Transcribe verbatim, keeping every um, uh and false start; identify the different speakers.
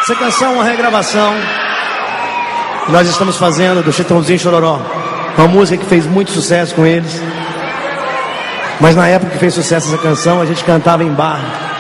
Speaker 1: Essa canção é uma regravação que nós estamos fazendo do Chitãozinho e Chororó. Uma música que fez muito sucesso com eles. Mas na época que fez sucesso essa canção, a gente cantava em bar.